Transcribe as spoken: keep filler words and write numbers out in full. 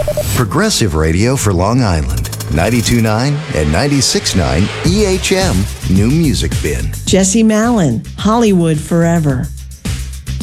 Progressive radio for Long Island. ninety-two point nine and ninety-six point nine E H M New Music Bin. Jesse Malin, Hollywood Forever.